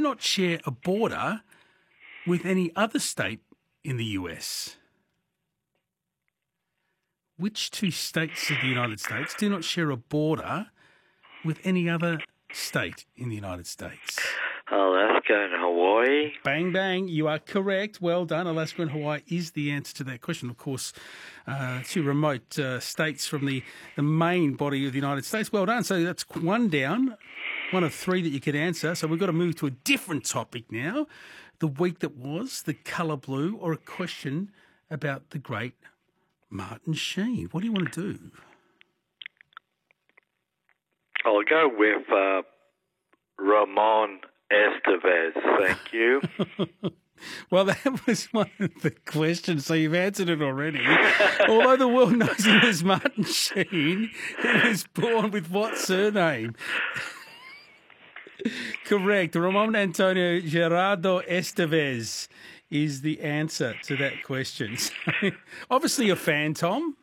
not share a border with any other state in the US? Which two states of the United States do not share a border with any other state in the United States? Alaska and Hawaii. Bang, bang. You are correct. Well done. Alaska and Hawaii is the answer to that question. Of course, two remote states from the main body of the United States. Well done. So that's one down, one of three that you could answer. So we've got to move to a different topic now. The week that was, the colour blue, or a question about the great Martin Sheen. What do you want to do? I'll go with Ramon Estevez, thank you. Well, that was one of the questions, so you've answered it already. Although the world knows him as Martin Sheen, he was born with what surname? Correct. Ramon Antonio Gerardo Estevez is the answer to that question. So, obviously a fan, Tom.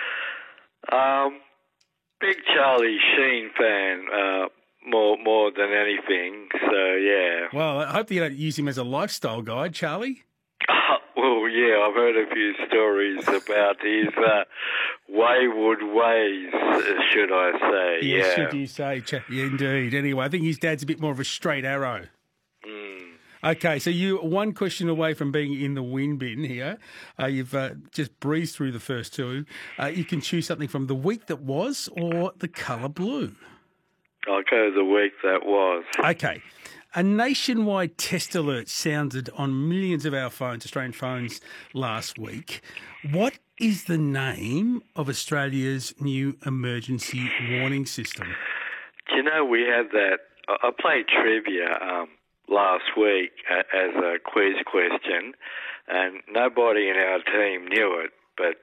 Big Charlie Sheen fan, more than anything. So yeah. Well, I hope you don't use him as a lifestyle guide, Charlie. Well, yeah, I've heard a few stories about his wayward ways, should I say? Yes, should you say? Yeah, indeed. Anyway, I think his dad's a bit more of a straight arrow. Okay, so you're one question away from being in the win bin here. You've just breezed through the first two. You can choose something from the week that was or the colour blue. I'll go the week that was. Okay. A nationwide test alert sounded on millions of our phones, Australian phones, last week. What is the name of Australia's new emergency warning system? Do you know, we had that... I played trivia last week as a quiz question, and nobody in our team knew it, but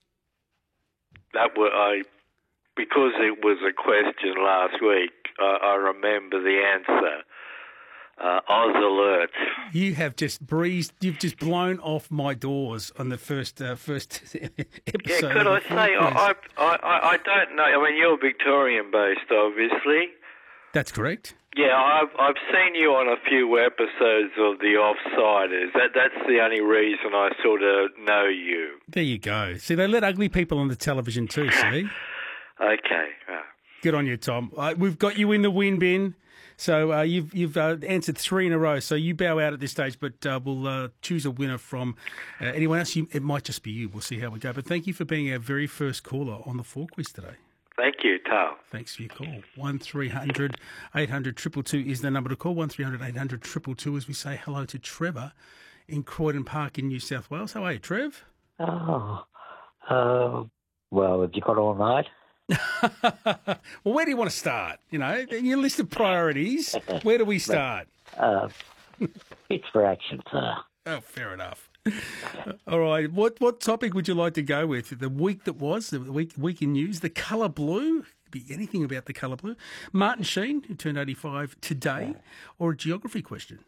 because it was a question last week, I remember the answer. Oz Alert. You have just breezed. You've just blown off my doors on the first episode. Yeah, could I say I don't know. I mean, you're Victorian-based, obviously. That's correct. Yeah, I've seen you on a few episodes of The Offsiders. That's the only reason I sort of know you. There you go. See, they let ugly people on the television too. See. Okay. Good on you, Tom. We've got you in the win bin. So you've answered three in a row. So you bow out at this stage, but we'll choose a winner from anyone else. It might just be you. We'll see how we go. But thank you for being our very first caller on the 4 Quiz today. Thank you, Tal. Thanks for your call. 1300 800 222 is the number to call. 1300 800 222 as we say hello to Trevor in Croydon Park in New South Wales. How are you, Trev? Well, have you got all night? Well, where do you want to start? You know, in your list of priorities, where do we start? It's for action, sir. Oh, fair enough. All right. What topic would you like to go with? The week that was, the week in news, the colour blue, could be anything about the colour blue. Martin Sheen, who turned 85 today, or a geography question?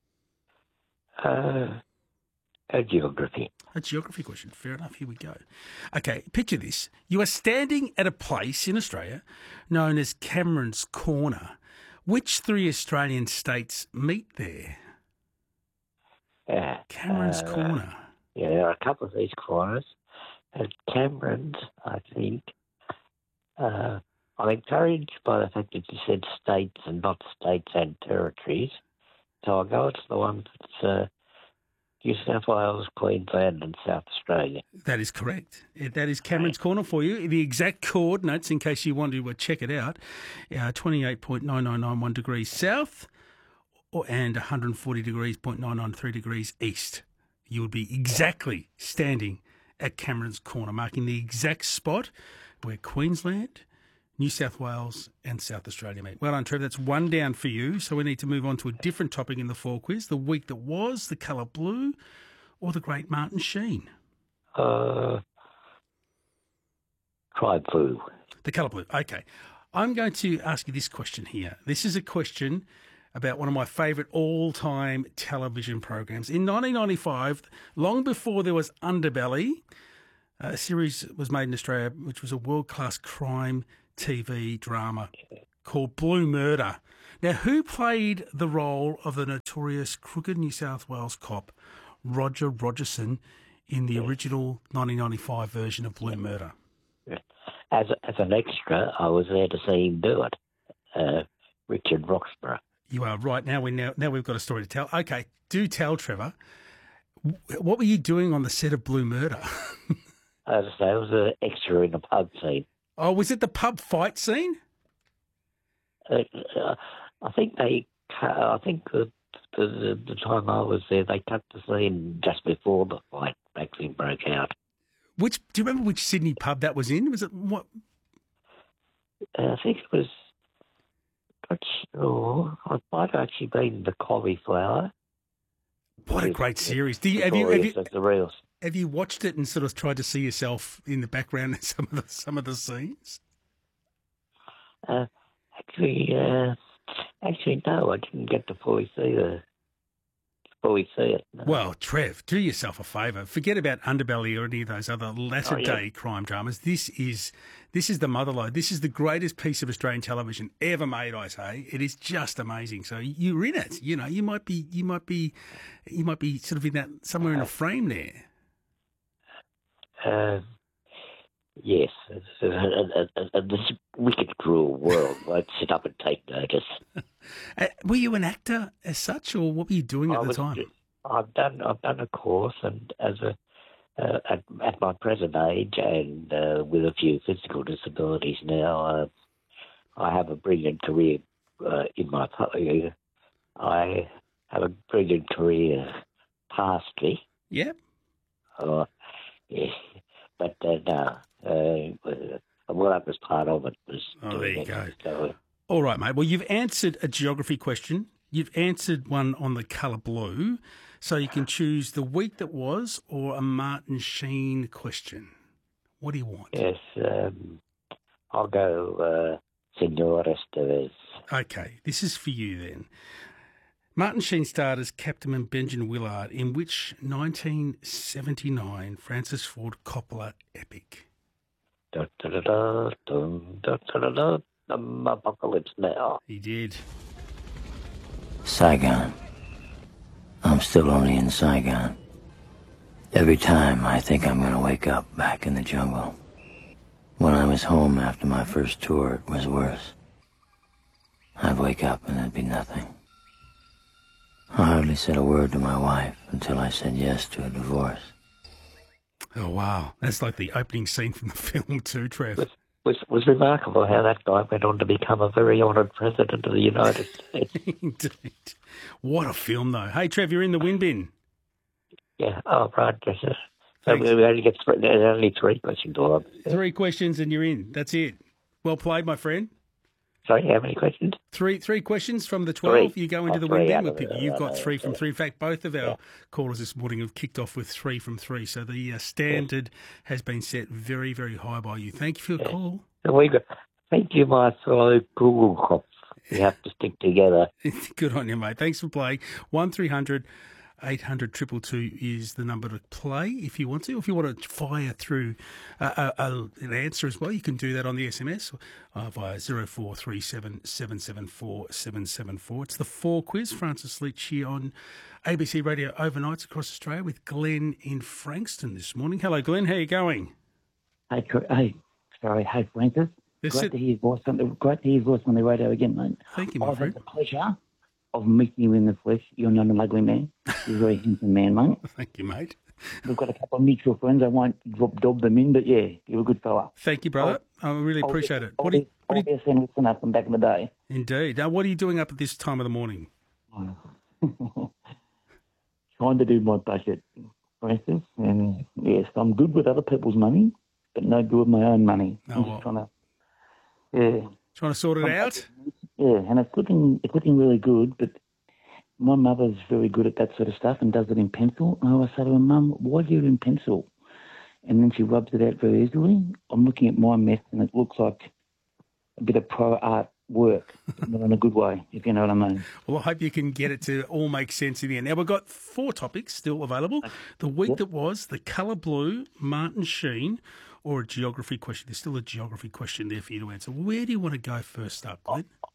A geography. A geography question. Fair enough. Here we go. Okay, picture this. You are standing at a place in Australia known as Cameron's Corner. Which three Australian states meet there? Cameron's Corner. Yeah, there are a couple of these corners. At Cameron's, I think, I'm encouraged by the fact that you said states and not states and territories. So I'll go to the one that's New South Wales, Queensland and South Australia. That is correct. That is Cameron's Corner for you. The exact coordinates, in case you want to check it out, 28.9991 degrees south and 140 degrees, 0.993 degrees east. You would be exactly standing at Cameron's Corner, marking the exact spot where Queensland, New South Wales and South Australia meet. Well done, Trevor. That's one down for you. So we need to move on to a different topic in the 4 Quiz. The week that was, the colour blue, or the great Martin Sheen? Try blue. The colour blue. Okay. I'm going to ask you this question here. This is a question about one of my favourite all-time television programs. In 1995, long before there was Underbelly, a series was made in Australia which was a world-class crime TV drama called Blue Murder. Now, who played the role of the notorious crooked New South Wales cop Roger Rogerson in the original 1995 version of Blue Murder? As an extra, I was there to see him do it. Richard Roxburgh. You are right. Now we've got a story to tell. Okay, do tell, Trevor. What were you doing on the set of Blue Murder? As I say, I was an extra in the pub scene. Oh, was it the pub fight scene? I think the time I was there, they cut the scene just before the fight actually broke out. Do you remember which Sydney pub that was in? Was it what? I think it was. Not sure. It might have actually been the Cauliflower. What a great series! Have you watched it and sort of tried to see yourself in the background in some of the scenes? Actually, no. I didn't get to fully see it. No. Well, Trev, do yourself a favour. Forget about Underbelly or any of those other latter-day crime dramas. This is the motherlode. This is the greatest piece of Australian television ever made. I say it is just amazing. So you're in it. You know, you might be sort of in that somewhere in a frame there. Yes, this wicked, cruel world won't sit up and take notice. Were you an actor as such, or what were you doing at the time? I've done a course, and at my present age, and with a few physical disabilities now, I have a brilliant career I have a brilliant career past me. Yeah. Yeah. But no. Well, that was part of it. There you go. All right, mate. Well, you've answered a geography question. You've answered one on the colour blue. So you can choose the week that was or a Martin Sheen question. What do you want? Yes. I'll go Senor Estevez. Okay. This is for you then. Martin Sheen starred as Captain Benjamin Willard in which 1979 Francis Ford Coppola epic? Apocalypse Now. He did. Saigon. I'm still only in Saigon. Every time I think I'm going to wake up back in the jungle. When I was home after my first tour, it was worse. I'd wake up and there'd be nothing. I hardly said a word to my wife until I said yes to a divorce. Oh, wow. That's like the opening scene from the film too, Trev. Was remarkable how that guy went on to become a very honoured president of the United States. Indeed. What a film, though. Hey, Trev, you're in the win bin. Yeah. Oh, right. Yes, sir. So we only get only 3 questions. 3 questions and you're in. That's it. Well played, my friend. Sorry, how many questions? Three questions from the 12. 3. You go into the win bin. You've got 3 3. from 3. In fact, both of our callers this morning have kicked off with 3 from 3. So the standard has been set very, very high by you. Thank you for your call. Thank you, my fellow Google cops. We have to stick together. Good on you, mate. Thanks for playing. 1300 800 222 is the number to play if you want to. If you want to fire through an answer as well, you can do that on the SMS via 0437 774 774. It's the 4 quiz. Francis Leach here on ABC Radio Overnights across Australia with Glenn in Frankston this morning. Hello, Glenn. How are you going? Hey, Francis. Great to hear your voice on the radio again, mate. Thank you, my friend. I've had the pleasure of meeting you in the flesh. You're not an ugly man. You're a very handsome man, mate. Thank you, mate. We've got a couple of mutual friends. I won't dob them in, but yeah, you're a good fella. Thank you, brother. I really appreciate it. What do you listen up from back in the day? Indeed. Now, what are you doing up at this time of the morning? Trying to do my budget, Francis. And yes, I'm good with other people's money, but no good with my own money. I'm just trying to sort it out? Yeah, and it's looking really good, but my mother's very good at that sort of stuff and does it in pencil. And I always say to her, Mum, why do you do it in pencil? And then she rubs it out very easily. I'm looking at my mess and it looks like a bit of pro art work, not in a good way, if you know what I mean. Well, I hope you can get it to all make sense in the end. Now, we've got 4 topics still available. The week that was, the colour blue, Martin Sheen, or a geography question. There's still a geography question there for you to answer. Where do you want to go first up, Glenn?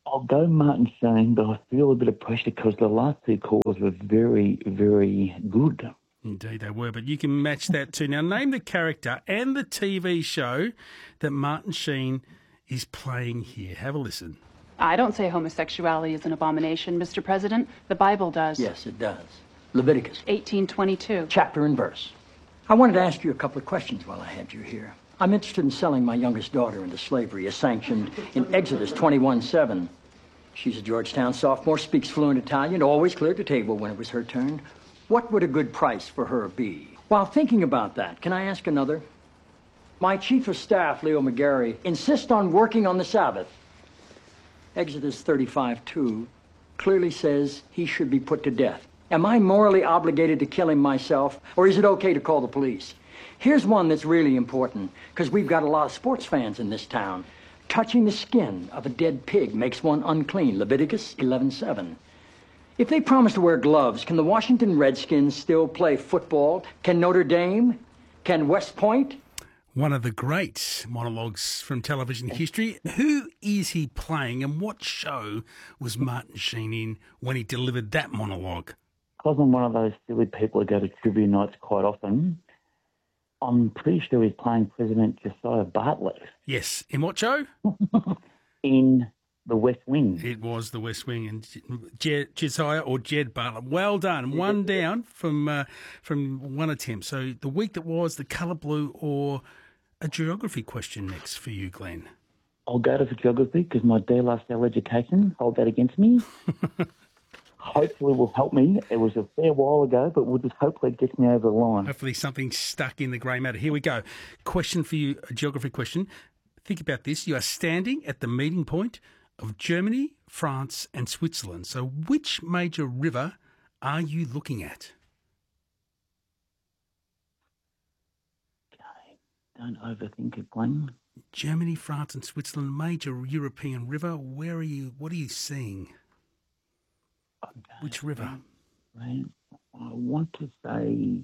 I'll go Martin Shane, but I feel a bit of pressure because the last two calls were very, very good. Indeed they were, but you can match that too. Now, name the character and the TV show that Martin Sheen is playing here. Have a listen. I don't say homosexuality is an abomination, Mr. President. The Bible does. Yes, it does. Leviticus. 18:22. Chapter and verse. I wanted to ask you a couple of questions while I had you here. I'm interested in selling my youngest daughter into slavery as sanctioned in Exodus 21:7. She's a Georgetown sophomore, speaks fluent Italian, always cleared the table when it was her turn. What would a good price for her be? While thinking about that, can I ask another? My chief of staff, Leo McGarry, insists on working on the Sabbath. Exodus 35:2 clearly says he should be put to death. Am I morally obligated to kill him myself, or is it okay to call the police? Here's one that's really important, because we've got a lot of sports fans in this town. Touching the skin of a dead pig makes one unclean, Leviticus 11:7. If they promise to wear gloves, can the Washington Redskins still play football? Can Notre Dame? Can West Point? One of the great monologues from television history. Who is he playing and what show was Martin Sheen in when he delivered that monologue? Because I'm one of those silly people who go to trivia nights quite often, I'm pretty sure he's playing President Josiah Bartlet. Yes. In what show? In The West Wing. It was The West Wing, and Josiah or Jed Bartlet. Well done. One down from one attempt. So the week that was, the colour blue, or a geography question next for you, Glenn. I'll go to geography because my DLSL education, hold that against me. Hopefully will help me. It was a fair while ago, but we'll just hopefully get me over the line. Hopefully something stuck in the grey matter. Here we go. Question for you, a geography question. Think about this. You are standing at the meeting point of Germany, France and Switzerland. So which major river are you looking at? Okay. Don't overthink it, Glenn. Germany, France and Switzerland, major European river. Where are you? What are you seeing? Okay. Which river? I want to say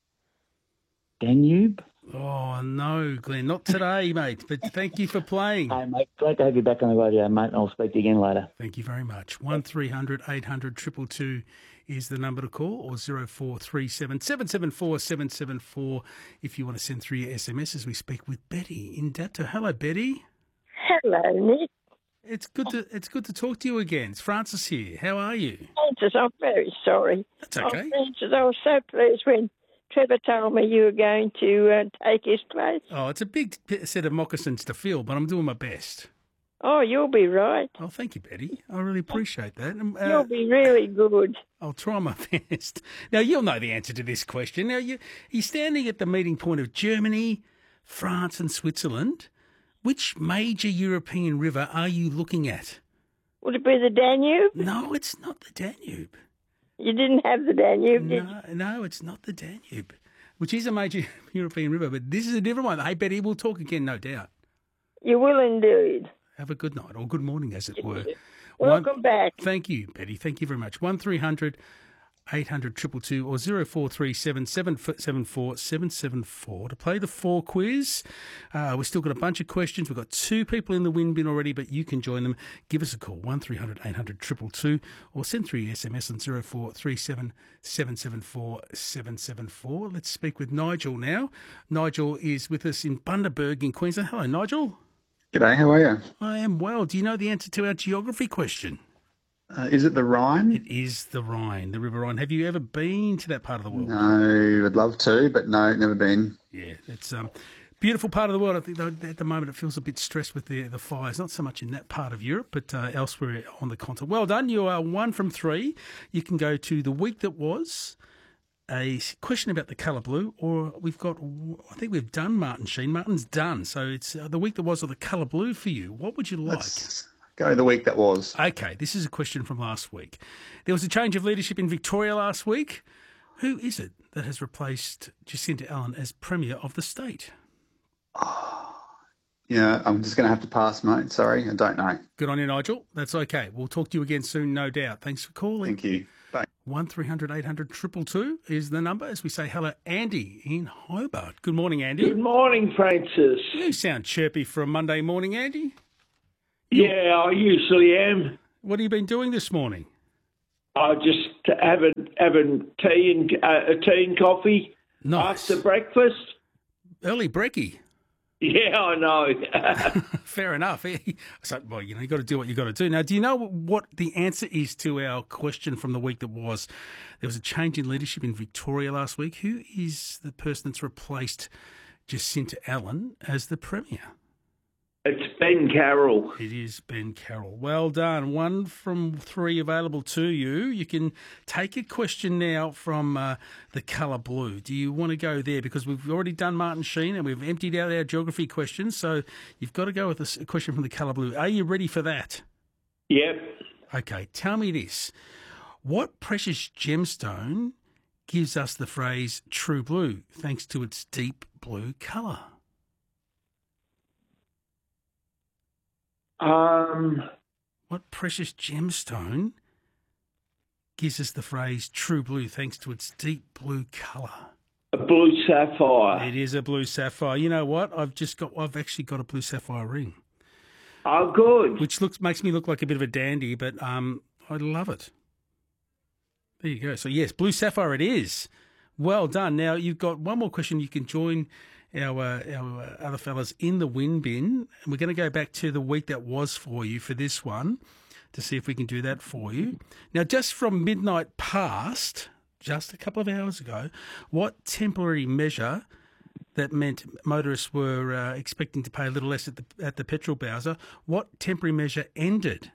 Danube. Oh, no, Glenn, not today, mate, but thank you for playing. Hey, mate, great to have you back on the radio, mate, and I'll speak to you again later. Thank you very much. 1300 800 222 is the number to call, or 0437 774 774 if you want to send through your SMS as we speak with Betty in Dato. Hello, Betty. Hello, Nick. It's good to talk to you again. It's Francis here. How are you? Francis, I'm very sorry. That's okay. Oh, Francis, I was so pleased when Trevor told me you were going to take his place. Oh, it's a big set of moccasins to fill, but I'm doing my best. Oh, you'll be right. Oh, thank you, Betty. I really appreciate that. You'll be really good. I'll try my best. Now, you'll know the answer to this question. Now, you're standing at the meeting point of Germany, France and Switzerland. Which major European river are you looking at? Would it be the Danube? No, it's not the Danube. You didn't have the Danube, did you? No, it's not the Danube, which is a major European river, but this is a different one. Hey, Betty, we'll talk again, no doubt. You will indeed. Have a good night, or good morning, as it were. Welcome back. Thank you, Betty. Thank you very much. 1300 800 222 or 0437 774 774 to play the 4 quiz. We've still got a bunch of questions. We've got 2 people in the win bin already, but you can join them. Give us a call, 1300 800 222, or send through your SMS on 0437 774 774. Let's speak with Nigel now. Nigel is with us in Bundaberg in Queensland. Hello, Nigel. G'day, how are you? I am well. Do you know the answer to our geography question? Is it the Rhine? It is the Rhine, the River Rhine. Have you ever been to that part of the world? No, I'd love to, but no, never been. Yeah, it's a beautiful part of the world. I think though, at the moment it feels a bit stressed with the fires, not so much in that part of Europe, but elsewhere on the continent. Well done. You are 1 from 3. You can go to the week that was, a question about the colour blue, or I think we've done Martin Sheen. Martin's done. So it's the week that was, or the colour blue for you. What would you like? Let's go the week that was. Okay, this is a question from last week. There was a change of leadership in Victoria last week. Who is it that has replaced Jacinta Allen as Premier of the state? Yeah, I'm just going to have to pass, mate. Sorry, I don't know. Good on you, Nigel. That's okay. We'll talk to you again soon, no doubt. Thanks for calling. Thank you. Bye. 1300 800 222 is the number as we say hello, Andy in Hobart. Good morning, Andy. Good morning, Francis. You sound chirpy for a Monday morning, Andy. Yeah, I usually am. What have you been doing this morning? I just having tea and coffee Nice. after breakfast. Early brekkie. Yeah, I know. Fair enough. So, well, you got to do what you got to do. Now, do you know what the answer is to our question from the week that was? There was a change in leadership in Victoria last week. Who is the person that's replaced Jacinta Allen as the Premier? It's Ben Carroll. It is Ben Carroll. Well done. 1 from 3 available to you. You can take a question now from the colour blue. Do you want to go there? Because we've already done Martin Sheen and we've emptied out our geography questions. So you've got to go with a question from the colour blue. Are you ready for that? Yep. Okay. Tell me this. What precious gemstone gives us the phrase true blue thanks to its deep blue colour? What precious gemstone gives us the phrase true blue thanks to its deep blue colour? A blue sapphire. It is a blue sapphire. You know what? I've actually got a blue sapphire ring. Oh, good. Which makes me look like a bit of a dandy, but I love it. There you go. So yes, blue sapphire it is. Well done. Now you've got one more question. You can join our other fellas in the win bin. And we're going to go back to the week that was for you for this one to see if we can do that for you. Now, just from midnight past, just a couple of hours ago, what temporary measure that meant motorists were expecting to pay a little less at the petrol bowser, what temporary measure ended?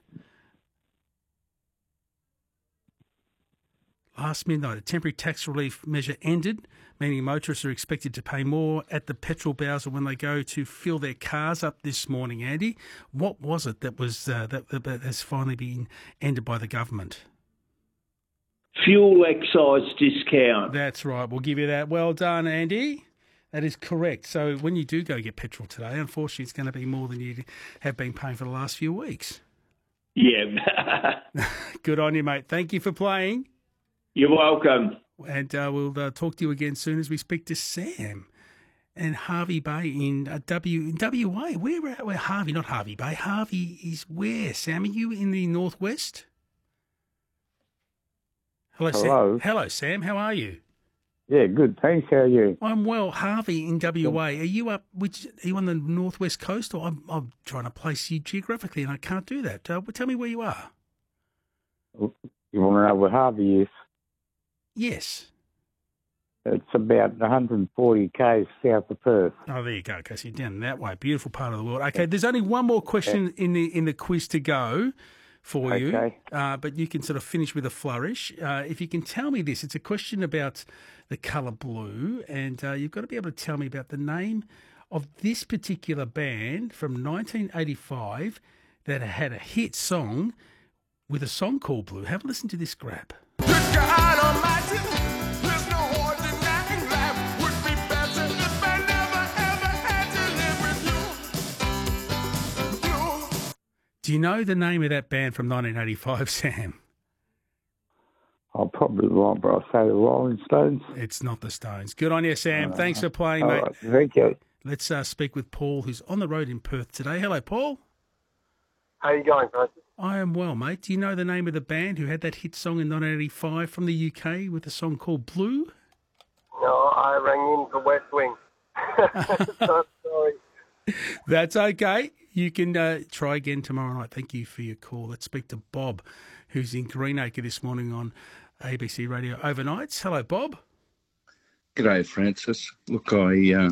Last midnight, a temporary tax relief measure ended, meaning motorists are expected to pay more at the petrol bowser when they go to fill their cars up this morning. Andy, what was it that was that has finally been ended by the government? Fuel excise discount. That's right. We'll give you that. Well done, Andy. That is correct. So when you do go get petrol today, unfortunately, it's going to be more than you have been paying for the last few weeks. Yeah. Good on you, mate. Thank you for playing. You're welcome. And we'll talk to you again soon as we speak to Sam and Harvey Bay in WA. Where Harvey, not Harvey Bay. Harvey is where? Sam, are you in the northwest? Hello, Hello. Sam. Hello, Sam. How are you? Yeah, good. Thanks. How are you? I'm well. Harvey in WA. Are you up? Are you on the northwest coast? Or I'm trying to place you geographically, and I can't do that. Tell me where you are. You want to know where Harvey is? Yes. It's about 140 k's south of Perth. Oh, there you go. Okay, so you're down that way. Beautiful part of the world. Okay, there's only one more question in the quiz to go for you, but you can sort of finish with a flourish. If you can tell me this, it's a question about the colour blue, and you've got to be able to tell me about the name of this particular band from 1985 that had a hit song with a song called Blue. Have a listen to this grab. Do you know the name of that band from 1985, Sam? I'll probably wrong, but I'll say the Rolling Stones. It's not the Stones. Good on you, Sam. Thanks for playing, mate. Right, thank you. Let's speak with Paul, who's on the road in Perth today. Hello, Paul. How you going, Francis? I am well, mate. Do you know the name of the band who had that hit song in 1985 from the UK with a song called Blue? No, I rang in for West Wing. So sorry. That's okay. You can try again tomorrow night. Thank you for your call. Let's speak to Bob, who's in Greenacre this morning on ABC Radio Overnights. Hello, Bob. G'day, Francis. Look, I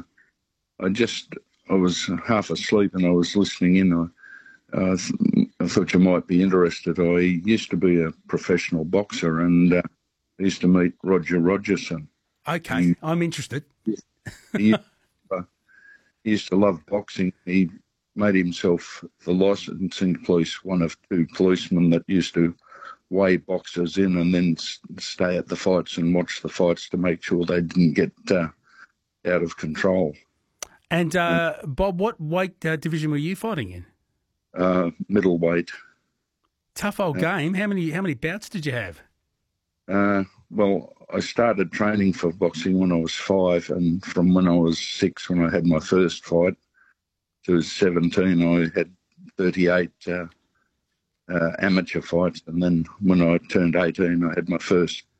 was half asleep and I was listening in. I thought you might be interested. I used to be a professional boxer and I used to meet Roger Rogerson. Okay, I'm interested. He used to love boxing. He made himself the licensing police, one of two policemen that used to weigh boxers in and then stay at the fights and watch the fights to make sure they didn't get out of control. And Bob, what weight division were you fighting in? Middleweight. Tough old game. How many bouts did you have? Well, I started training for boxing when I was 5, and from when I was 6, when I had my first fight, to 17, I had 38 amateur fights. And then when I turned 18, I had my first